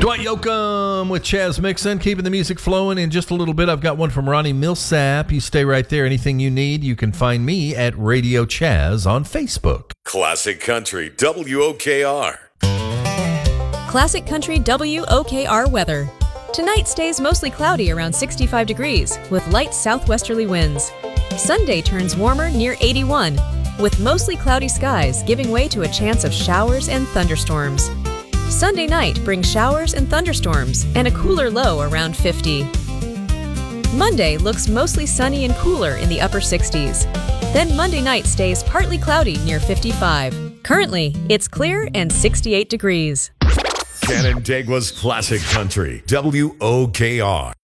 Dwight Yoakam with Chaz Mixon, keeping the music flowing. In just a little bit, I've got one from Ronnie Millsap. You stay right there. Anything you need, you can find me at Radio Chaz on Facebook. Classic Country WOKR. Classic Country WOKR weather. Tonight stays mostly cloudy around 65 degrees with light southwesterly winds. Sunday turns warmer near 81 with mostly cloudy skies giving way to a chance of showers and thunderstorms. Sunday night brings showers and thunderstorms and a cooler low around 50. Monday looks mostly sunny and cooler in the upper 60s. Then Monday night stays partly cloudy near 55. Currently, it's clear and 68 degrees. Canandaigua's Classic Country WOKR.